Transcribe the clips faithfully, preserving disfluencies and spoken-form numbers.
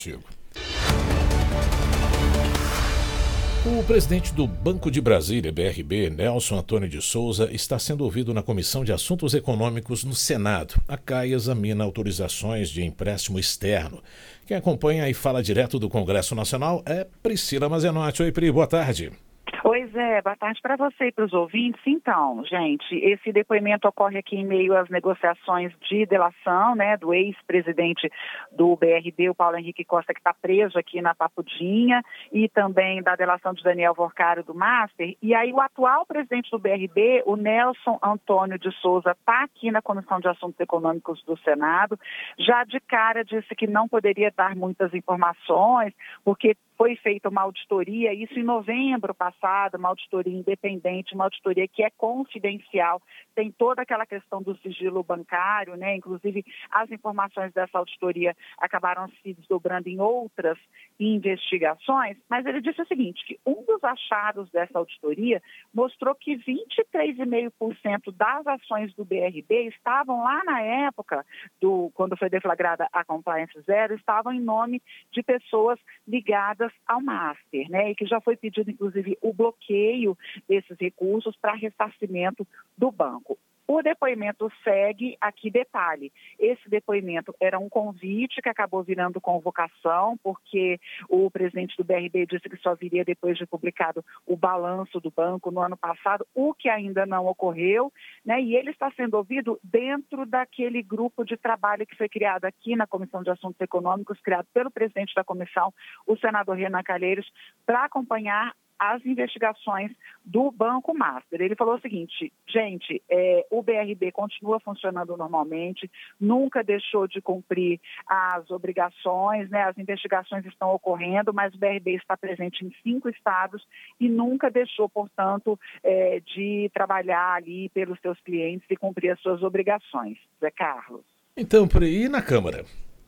O presidente do Banco de Brasília, B R B, Nelson Antônio de Souza, está sendo ouvido na Comissão de Assuntos Econômicos no Senado. A C A I examina autorizações de empréstimo externo. Quem acompanha e fala direto do Congresso Nacional é Priscila Mazenotti. Oi, Pri, boa tarde. Oi, Zé, boa tarde para você e para os ouvintes. Então, gente, esse depoimento ocorre aqui em meio às negociações de delação, né, do ex-presidente do B R B, o Paulo Henrique Costa, que está preso aqui na Papudinha, e também da delação de Daniel Vorcário do Master. E aí o atual presidente do B R B, o Nelson Antônio de Souza, está aqui na Comissão de Assuntos Econômicos do Senado. Já de cara disse que não poderia dar muitas informações, porque foi feita uma auditoria, isso em novembro passado, uma auditoria independente, uma auditoria que é confidencial, tem toda aquela questão do sigilo bancário, né? Inclusive as informações dessa auditoria acabaram se desdobrando em outras investigações, mas ele disse o seguinte, que um dos achados dessa auditoria mostrou que vinte e três vírgula cinco por cento das ações do B R B estavam lá na época, do, quando foi deflagrada a Compliance Zero, estavam em nome de pessoas ligadas ao Master, né, e que já foi pedido, inclusive, o bloqueio desses recursos para ressarcimento do banco. O depoimento segue, aqui detalhe, esse depoimento era um convite que acabou virando convocação, porque o presidente do B R B disse que só viria depois de publicado o balanço do banco no ano passado, o que ainda não ocorreu, né? E ele está sendo ouvido dentro daquele grupo de trabalho que foi criado aqui na Comissão de Assuntos Econômicos, criado pelo presidente da comissão, o senador Renan Calheiros, para acompanhar as investigações do Banco Master. Ele falou o seguinte, gente, é, o B R B continua funcionando normalmente, nunca deixou de cumprir as obrigações, né? As investigações estão ocorrendo, mas o B R B está presente em cinco estados e nunca deixou, portanto, é, de trabalhar ali pelos seus clientes e cumprir as suas obrigações. Zé Carlos. Então, por aí na Câmara.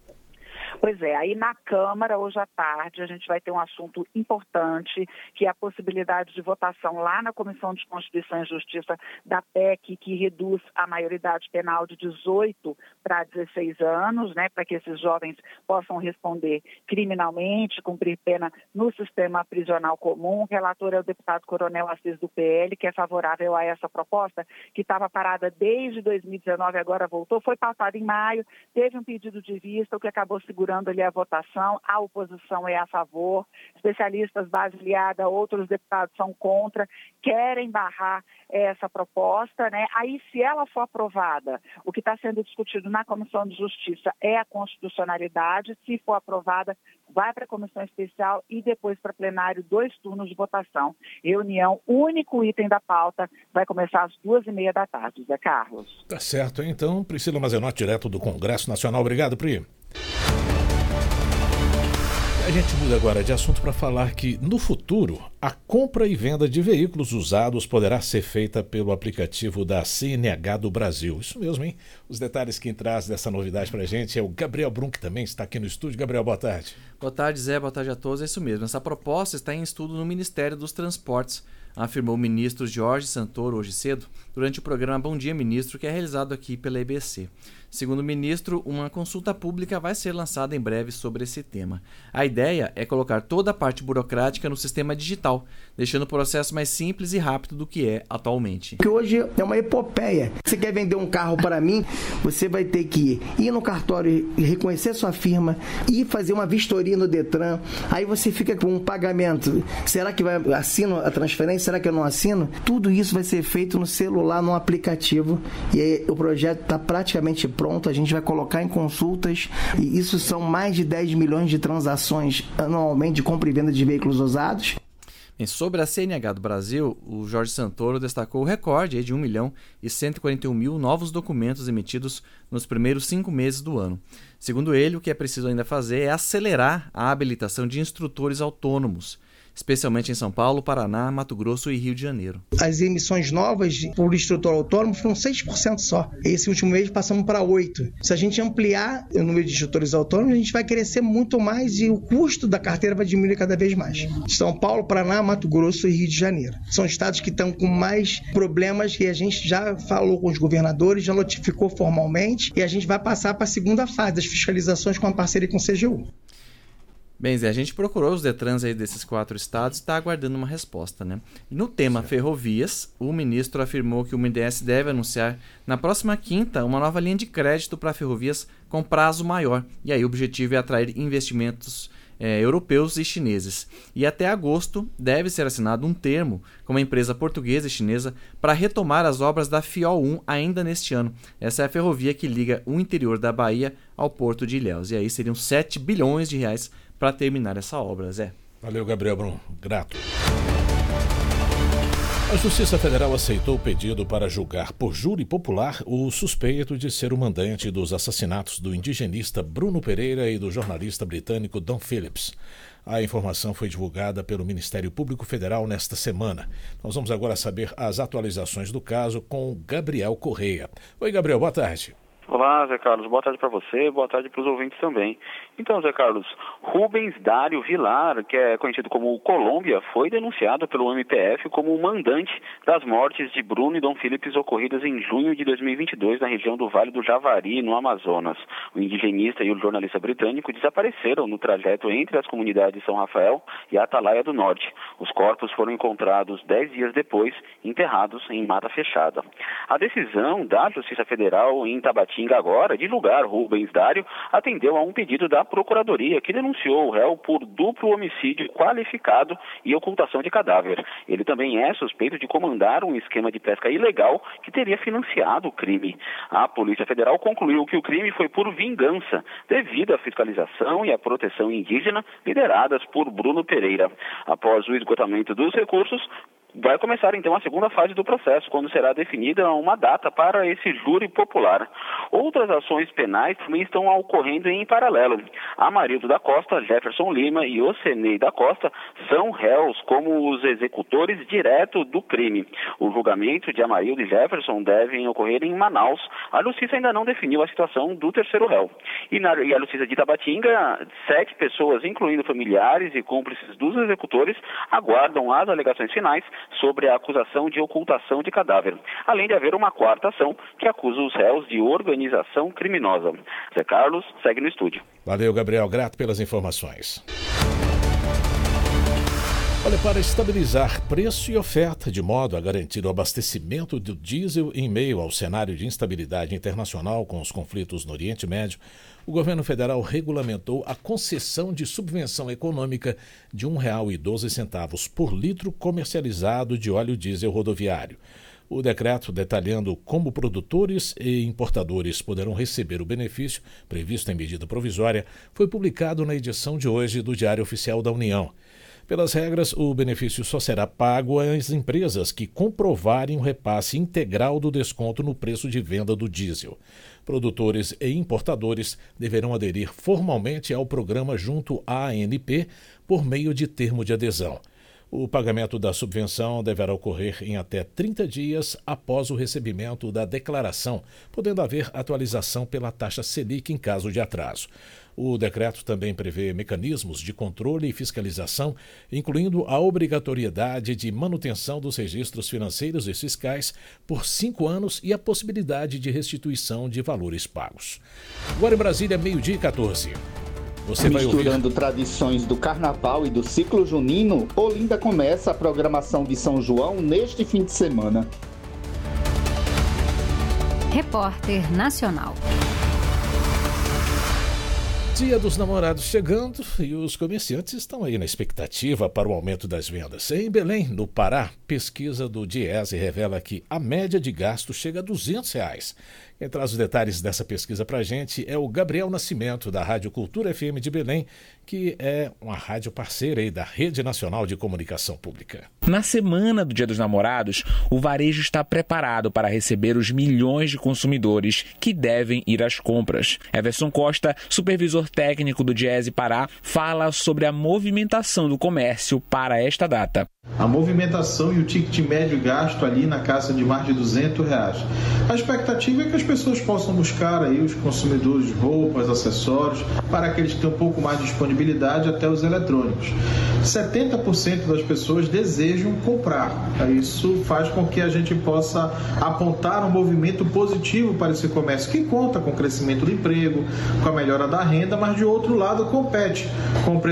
Pois é, aí na Câmara, hoje à tarde, a gente vai ter um assunto importante, que é a possibilidade de votação lá na Comissão de Constituição e Justiça da P E C, que reduz a maioridade penal de dezoito para dezesseis anos, né, para que esses jovens possam responder criminalmente, cumprir pena no sistema prisional comum. O relator é o deputado Coronel Assis do P L, que é favorável a essa proposta, que estava parada desde dois mil e dezenove, agora voltou, foi pautada em maio, teve um pedido de vista, o que acabou segurando ali a votação, a oposição é a favor, especialistas base aliada, outros deputados são contra, querem barrar essa proposta, né? Aí, se ela for aprovada, o que está sendo discutido na Comissão de Justiça é a constitucionalidade, se for aprovada, vai para a Comissão Especial e depois para plenário, dois turnos de votação. Reunião, único item da pauta, vai começar às duas e meia da tarde, Zé Carlos. Tá certo, então, Priscila Mazenotti, direto do Congresso Nacional. Obrigado, Pri. A gente muda agora de assunto para falar que, no futuro, a compra e venda de veículos usados poderá ser feita pelo aplicativo da C N H do Brasil. Isso mesmo, hein? Os detalhes que traz dessa novidade para a gente é o Gabriel Brum, que também está aqui no estúdio. Gabriel, boa tarde. Boa tarde, Zé. Boa tarde a todos. É isso mesmo. Essa proposta está em estudo no Ministério dos Transportes, afirmou o ministro Jorge Santoro hoje cedo, durante o programa Bom Dia Ministro, que é realizado aqui pela E B C. Segundo o ministro, uma consulta pública vai ser lançada em breve sobre esse tema. A ideia é colocar toda a parte burocrática no sistema digital, deixando o processo mais simples e rápido do que é atualmente. Que hoje é uma epopeia. Você quer vender um carro para mim, você vai ter que ir no cartório e reconhecer sua firma, ir fazer uma vistoria no Detran, aí você fica com um pagamento. Será que vai, assino a transferência? Será que eu não assino? Tudo isso vai ser feito no celular, no aplicativo, e aí o projeto está praticamente pronto, a gente vai colocar em consultas, e isso são mais de dez milhões de transações anualmente de compra e venda de veículos usados. Bem, sobre a C N H do Brasil, o Jorge Santoro destacou o recorde de um milhão e cento e quarenta e um mil novos documentos emitidos nos primeiros cinco meses do ano. Segundo ele, o que é preciso ainda fazer é acelerar a habilitação de instrutores autônomos, especialmente em São Paulo, Paraná, Mato Grosso e Rio de Janeiro. As emissões novas por instrutor autônomo foram seis por cento só. Esse último mês passamos para oito por cento. Se a gente ampliar o número de instrutores autônomos, a gente vai crescer muito mais e o custo da carteira vai diminuir cada vez mais. São Paulo, Paraná, Mato Grosso e Rio de Janeiro. São estados que estão com mais problemas e a gente já falou com os governadores, já notificou formalmente e a gente vai passar para a segunda fase das fiscalizações com a parceria com o C G U. Bem, Zé, a gente procurou os Detrans aí desses quatro estados e está aguardando uma resposta, né? E no tema certo. ferrovias, o ministro afirmou que o B N D E S deve anunciar na próxima quinta uma nova linha de crédito para ferrovias com prazo maior. E aí o objetivo é atrair investimentos é, europeus e chineses. E até agosto deve ser assinado um termo com uma empresa portuguesa e chinesa para retomar as obras da Fiol um ainda neste ano. Essa é a ferrovia que liga o interior da Bahia ao porto de Ilhéus. E aí seriam sete bilhões de reais para terminar essa obra, Zé. Valeu, Gabriel Brum. Grato. A Justiça Federal aceitou o pedido para julgar por júri popular o suspeito de ser o mandante dos assassinatos do indigenista Bruno Pereira e do jornalista britânico Don Phillips. A informação foi divulgada pelo Ministério Público Federal nesta semana. Nós vamos agora saber as atualizações do caso com Gabriel Correia. Oi, Gabriel, boa tarde. Olá, Zé Carlos. Boa tarde para você, boa tarde para os ouvintes também. Então, Zé Carlos, Rubens Dário Vilar, que é conhecido como Colômbia, foi denunciado pelo M P F como o mandante das mortes de Bruno e Dom Phillips ocorridas em junho de dois mil e vinte e dois na região do Vale do Javari, no Amazonas. O indigenista e o jornalista britânico desapareceram no trajeto entre as comunidades de São Rafael e Atalaia do Norte. Os corpos foram encontrados dez dias depois, enterrados em mata fechada. A decisão da Justiça Federal em Tabatinga agora, de julgar Rubens Dário, atendeu a um pedido da Procuradoria, que denunciou o réu por duplo homicídio qualificado e ocultação de cadáver. Ele também é suspeito de comandar um esquema de pesca ilegal que teria financiado o crime. A Polícia Federal concluiu que o crime foi por vingança, devido à fiscalização e à proteção indígena lideradas por Bruno Pereira. Após o esgotamento dos recursos, vai começar então a segunda fase do processo, quando será definida uma data para esse júri popular. Outras ações penais também estão ocorrendo em paralelo. Amarildo da Costa, Jefferson Lima e Ocenei da Costa são réus como os executores diretos do crime. O julgamento de Amarildo e Jefferson devem ocorrer em Manaus. A Justiça ainda não definiu a situação do terceiro réu. E, na, e a Justiça de Tabatinga, sete pessoas, incluindo familiares e cúmplices dos executores, aguardam as alegações finais sobre a acusação de ocultação de cadáver, além de haver uma quarta ação que acusa os réus de organização criminosa. Zé Carlos, segue no estúdio. Valeu, Gabriel. Grato pelas informações. Olha, para estabilizar preço e oferta de modo a garantir o abastecimento do diesel em meio ao cenário de instabilidade internacional com os conflitos no Oriente Médio, o governo federal regulamentou a concessão de subvenção econômica de um real e doze centavos por litro comercializado de óleo diesel rodoviário. O decreto detalhando como produtores e importadores poderão receber o benefício, previsto em medida provisória, foi publicado na edição de hoje do Diário Oficial da União. Pelas regras, o benefício só será pago às empresas que comprovarem o repasse integral do desconto no preço de venda do diesel. Produtores e importadores deverão aderir formalmente ao programa junto à A N P por meio de termo de adesão. O pagamento da subvenção deverá ocorrer em até trinta dias após o recebimento da declaração, podendo haver atualização pela taxa Selic em caso de atraso. O decreto também prevê mecanismos de controle e fiscalização, incluindo a obrigatoriedade de manutenção dos registros financeiros e fiscais por cinco anos e a possibilidade de restituição de valores pagos. Agora em Brasília, meio-dia e quatorze. Você vai ouvir... Misturando tradições do Carnaval e do ciclo junino, Olinda começa a programação de São João neste fim de semana. Repórter Nacional. Dia dos Namorados chegando e os comerciantes estão aí na expectativa para o aumento das vendas. Em Belém, no Pará, pesquisa do Diese revela que a média de gasto chega a duzentos reais. Quem traz os detalhes dessa pesquisa para a gente é o Gabriel Nascimento, da Rádio Cultura F M de Belém, que é uma rádio parceira aí da Rede Nacional de Comunicação Pública. Na semana do Dia dos Namorados, o varejo está preparado para receber os milhões de consumidores que devem ir às compras. Everson Costa, supervisor técnico do Diese Pará, fala sobre a movimentação do comércio para esta data. A movimentação e o ticket médio gasto ali na casa de mais de duzentos reais. A expectativa é que as pessoas possam buscar aí os consumidores de roupas, acessórios, para aqueles que têm um pouco mais de disponibilidade, até os eletrônicos. setenta por cento das pessoas desejam comprar. Isso faz com que a gente possa apontar um movimento positivo para esse comércio, que conta com o crescimento do emprego, com a melhora da renda, mas de outro lado compete com o